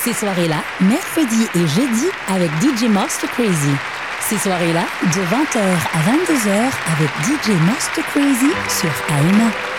Ces soirées-là, mercredi et jeudi avec DJ Master Crazy. Ces soirées-là, de 20h à 22h avec DJ Master Crazy sur AMA.